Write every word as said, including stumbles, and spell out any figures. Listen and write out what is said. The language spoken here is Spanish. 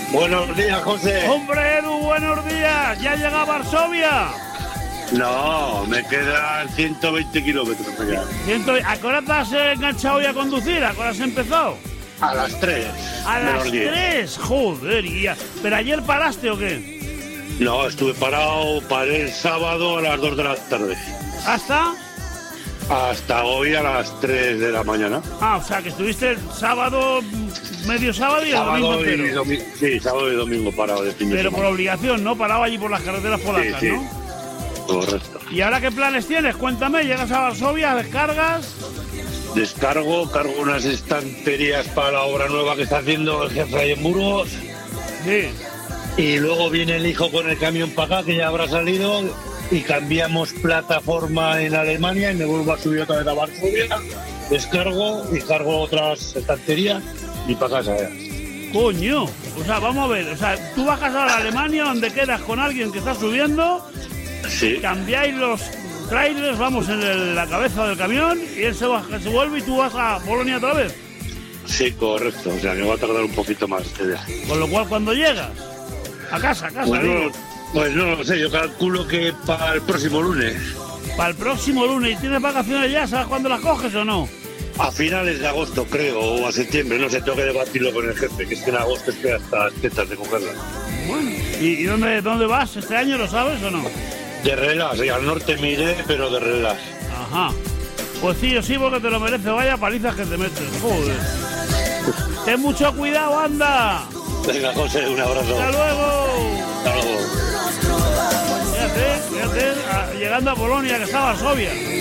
Buenos días, José. Hombre, Edu, buenos días. ¿Ya llega a Varsovia? No, me quedan ciento veinte kilómetros. ¿A qué hora te has enganchado hoy a conducir? ¿A qué hora has empezado? A las tres. A las tres, joder. Y a... ¿Pero ayer paraste o qué? No, estuve parado, paré el sábado a las dos de la tarde. ¿Hasta? Hasta hoy a las tres de la mañana. Ah, o sea, que estuviste el sábado, medio sábado y el sábado domingo entero. Y domingo, sí, sábado y domingo parado de fin de Pero semana. por obligación, ¿no? Parado allí por las carreteras polacas, sí, sí. ¿no? Correcto. ¿Y ahora qué planes tienes? Cuéntame, llegas a Varsovia, descargas... Descargo, cargo unas estanterías para la obra nueva que está haciendo el jefe ahí en Burgos. Sí. Y luego viene el hijo con el camión para acá, que ya habrá salido, y cambiamos plataforma en Alemania y me vuelvo a subir otra vez a Varsovia. Descargo y cargo otras estanterías y para casa ya. Coño, o sea, vamos a ver, o sea, tú bajas a la Alemania donde quedas con alguien que está subiendo, sí. Cambiáis los trailers, vamos en el, la cabeza del camión y él se, baja, se vuelve y tú vas a Polonia otra vez. Sí, correcto, o sea, me va a tardar un poquito más este viaje. Con lo cual, ¿cuándo llegas? A casa, a casa. Pues digo. no, pues no lo sé, yo calculo que para el próximo lunes. Para el próximo lunes, ¿y tienes vacaciones ya? ¿Sabes cuándo las coges o no? A finales de agosto, creo, o a septiembre, no sé, tengo que debatirlo con el jefe, que es que en agosto estoy hasta las tetas de cogerla. Bueno, ¿y, y dónde, dónde vas este año, lo sabes o no? De relax, y al norte me iré, pero de relax. Ajá. Pues sí, yo sí, porque te lo mereces, vaya palizas que te metes, joder. Ten mucho cuidado, anda. Venga, José, un abrazo. Hasta luego. Hasta luego. Fíjate, fíjate, a- llegando a Polonia, que está Varsovia.